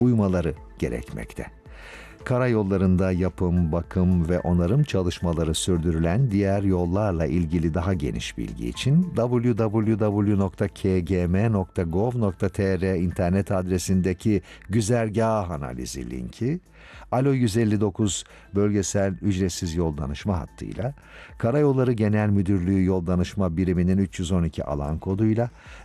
uymaları gerekmekte. Karayollarında yapım, bakım ve onarım çalışmaları sürdürülen diğer yollarla ilgili daha geniş bilgi için www.kgm.gov.tr internet adresindeki güzergah analizi linki, Alo 159 bölgesel ücretsiz yol danışma hattıyla, Karayolları Genel Müdürlüğü Yol Danışma Biriminin 312 alan koduyla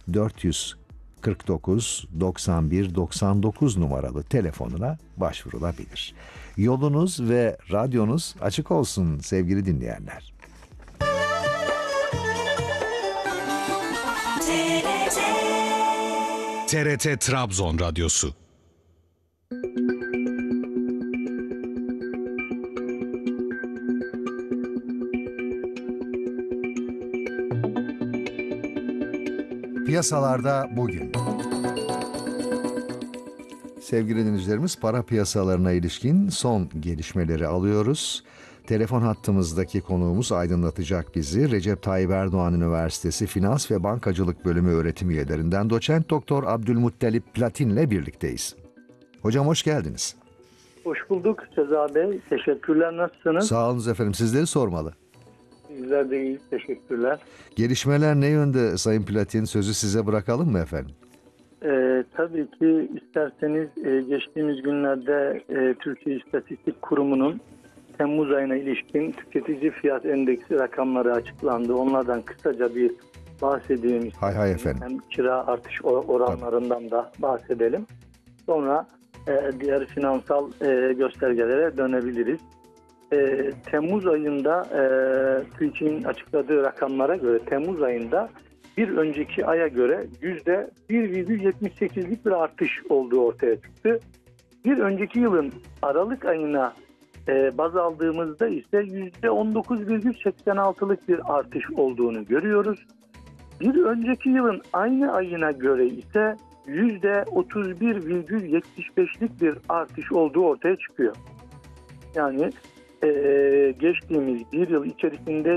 449 91 99 numaralı telefonuna başvurulabilir. Yolunuz ve radyonuz açık olsun sevgili dinleyenler. TRT Trabzon Radyosu. Piyasalarda bugün. Sevgili dinleyicilerimiz, para piyasalarına ilişkin son gelişmeleri alıyoruz. Telefon hattımızdaki konuğumuz aydınlatacak bizi. Recep Tayyip Erdoğan Üniversitesi Finans ve Bankacılık Bölümü öğretim üyelerinden Doçent Doktor Abdülmuttalip Platin'le birlikteyiz. Hocam hoş geldiniz. Hoş bulduk Seza Bey. Teşekkürler. Nasılsınız? Sağ olun efendim. Sizleri sormalı. Bizler de iyi. Teşekkürler. Gelişmeler ne yönde Sayın Platin? Sözü size bırakalım mı efendim? Tabii ki isterseniz geçtiğimiz günlerde Türkiye İstatistik Kurumu'nun Temmuz ayına ilişkin tüketici fiyat endeksi rakamları açıklandı. Onlardan kısaca bir bahsedeyim. Hay efendim. Hem kira artış oranlarından da bahsedelim. Sonra diğer finansal göstergelere dönebiliriz. Temmuz ayında TÜİK'in açıkladığı rakamlara göre Temmuz ayında bir önceki aya göre %1,78'lik bir artış olduğu ortaya çıktı. Bir önceki yılın Aralık ayına baz aldığımızda ise %19,86'lık bir artış olduğunu görüyoruz. Bir önceki yılın aynı ayına göre ise %31,75'lik bir artış olduğu ortaya çıkıyor. Yani geçtiğimiz bir yıl içerisinde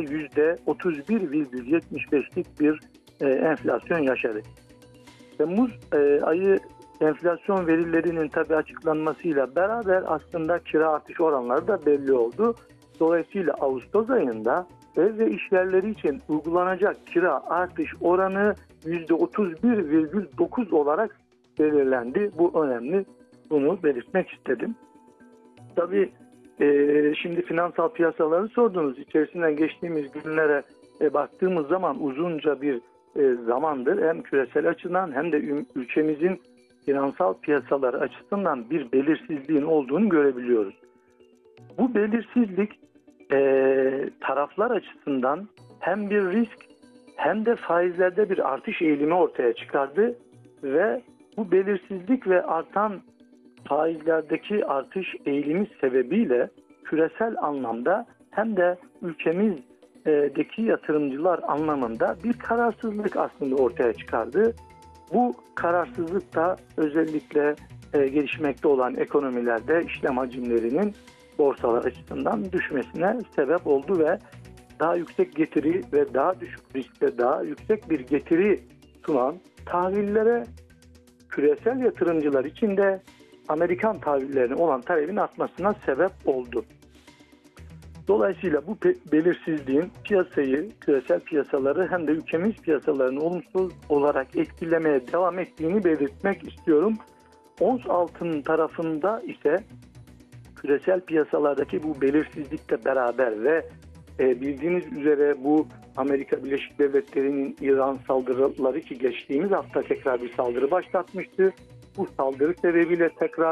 %31,75'lik bir enflasyon yaşadık. Temmuz ayı enflasyon verilerinin tabii açıklanmasıyla beraber aslında kira artış oranları da belli oldu. Dolayısıyla Ağustos ayında ev ve iş yerleri için uygulanacak kira artış oranı %31,9 olarak belirlendi. Bu önemli. Bunu belirtmek istedim. Tabii şimdi finansal piyasaları sordunuz. İçerisinden geçtiğimiz günlere baktığımız zaman uzunca bir zamandır hem küresel açıdan hem de ülkemizin finansal piyasaları açısından bir belirsizliğin olduğunu görebiliyoruz. Bu belirsizlik taraflar açısından hem bir risk hem de faizlerde bir artış eğilimi ortaya çıkardı ve bu belirsizlik ve artan faizlerdeki artış eğilimi sebebiyle küresel anlamda hem de ülkemizdeki yatırımcılar anlamında bir kararsızlık aslında ortaya çıkardı. Bu kararsızlık da özellikle gelişmekte olan ekonomilerde işlem hacimlerinin borsalar açısından düşmesine sebep oldu ve daha yüksek getiri ve daha düşük riskle daha yüksek bir getiri sunan tahvillere küresel yatırımcılar için de Amerikan tahvillerine olan talebin artmasına sebep oldu. Dolayısıyla bu belirsizliğin piyasayı, küresel piyasaları hem de ülkemiz piyasalarını olumsuz olarak etkilemeye devam ettiğini belirtmek istiyorum. Ons altın tarafında ise küresel piyasalardaki bu belirsizlikle beraber ve bildiğiniz üzere bu Amerika Birleşik Devletleri'nin İran saldırıları ki geçtiğimiz hafta tekrar bir saldırı başlatmıştı. Bu saldırı sebebiyle tekrar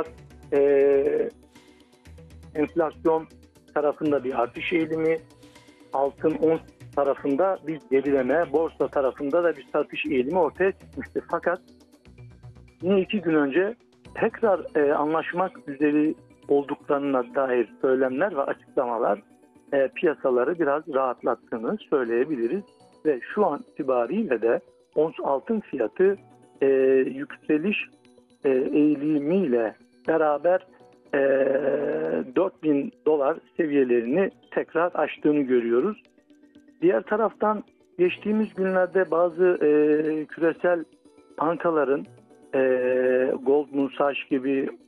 enflasyon tarafında bir artış eğilimi, altın ons tarafında bir gerileme, borsa tarafında da bir satış eğilimi ortaya çıkmıştı. Fakat yine 2 gün önce tekrar anlaşmak üzere olduklarına dair söylemler ve açıklamalar piyasaları biraz rahatlattığını söyleyebiliriz. Ve şu an itibariyle de ons altın fiyatı yükseliş eğilimiyle beraber $4.000 seviyelerini tekrar aştığını görüyoruz. Diğer taraftan geçtiğimiz günlerde bazı küresel bankaların Goldman Sachs gibi,